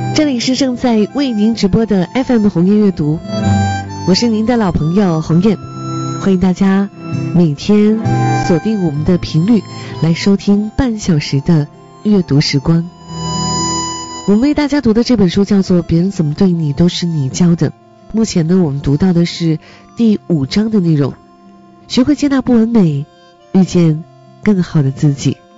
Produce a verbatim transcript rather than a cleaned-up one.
这里是正在为您直播的 F M 红叶阅读，我是您的老朋友红叶，欢迎大家每天锁定我们的频率来收听半小时的阅读时光。我们为大家读的这本书叫做《别人怎么对你都是你教的》，目前呢我们读到的是第五章的内容，学会接纳不完美，遇见更好的自己。